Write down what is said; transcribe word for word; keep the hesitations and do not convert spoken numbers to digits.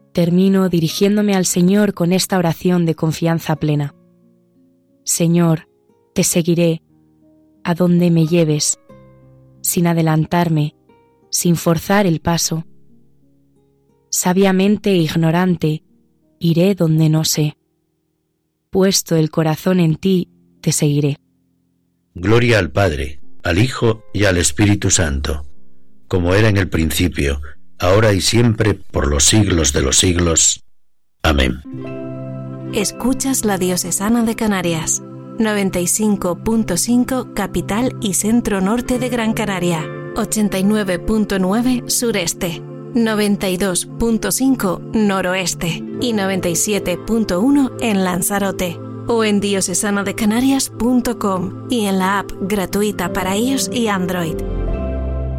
Termino dirigiéndome al Señor con esta oración de confianza plena. Señor, te seguiré a donde me lleves, sin adelantarme, sin forzar el paso. Sabiamente e ignorante, iré donde no sé. Puesto el corazón en ti, te seguiré. Gloria al Padre, al Hijo y al Espíritu Santo, como era en el principio, ahora y siempre, por los siglos de los siglos. Amén. Escuchas la Diocesana de Canarias, noventa y cinco punto cinco capital y centro norte de Gran Canaria, ochenta y nueve punto nueve sureste, noventa y dos punto cinco noroeste y noventa y siete punto uno en Lanzarote, o en diocesana de canarias punto com y en la app gratuita para iOS y Android.